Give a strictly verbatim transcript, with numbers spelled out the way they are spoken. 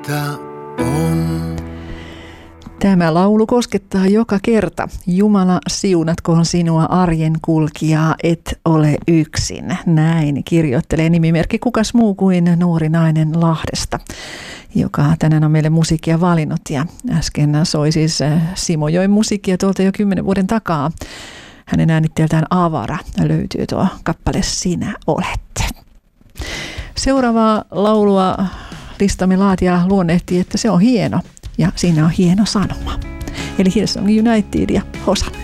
Tämä laulu koskettaa joka kerta. Jumala siunatkoon sinua arjen kulkijaa, et ole yksin. Näin kirjoittelee nimimerkki kukas muu kuin nuori nainen Lahdesta, joka tänään on meille musiikkia valinnut. Ja äsken soi siis Simo Joen musiikkia tuolta jo kymmenen vuoden takaa. Hänen äänitteeltään Avara löytyy tuo kappale Sinä olet. Seuraavaa laulua listamme laatija luonnehtii, että se on hieno ja siinä on hieno sanoma. Eli Hillsong United ja Hosanna.